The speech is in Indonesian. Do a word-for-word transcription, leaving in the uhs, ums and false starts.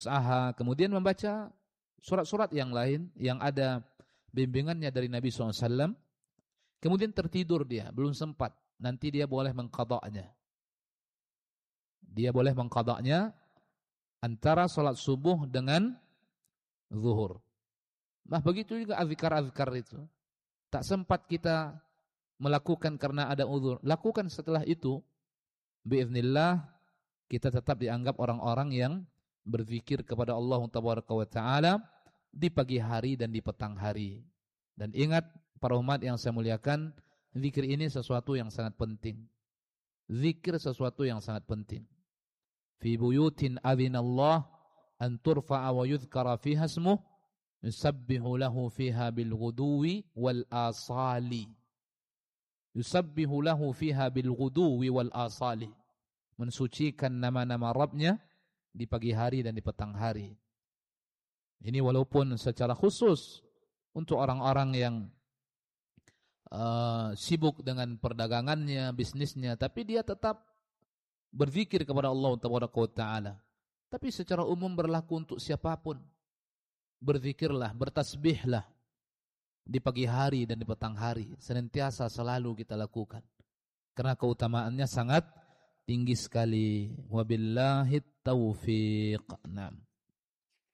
usaha, kemudian membaca surat-surat yang lain yang ada bimbingannya dari Nabi shallallahu alaihi wasallam, kemudian tertidur dia, belum sempat, nanti dia boleh mengqadanya. Dia boleh mengqadanya antara salat subuh dengan zuhur. Nah begitu juga azkar-azkar itu. Tak sempat kita melakukan karena ada uzur, lakukan setelah itu, biiznillah kita tetap dianggap orang-orang yang berzikir kepada Allah Tabaraka wa Ta'ala di pagi hari dan di petang hari. Dan ingat para umat yang saya muliakan, zikir ini sesuatu yang sangat penting. Zikir sesuatu yang sangat penting. Fi buyutin adzinallah an turfa'a wa yudhkara fiha ismuh yusabbihu lahu fiha bil ghuduwi wal asali. Yusabbihu lahu fiha bil ghuduwi wal asali. Mensucikan nama-nama Rabbnya di pagi hari dan di petang hari. Ini walaupun secara khusus untuk orang-orang yang uh, sibuk dengan perdagangannya, bisnisnya, tapi dia tetap berzikir kepada Allah Taala. Tapi secara umum berlaku untuk siapapun. Berzikirlah, bertasbihlah di pagi hari dan di petang hari, senantiasa selalu kita lakukan. Karena keutamaannya sangat tinggi sekali. Wabillahi taufiq. Naam.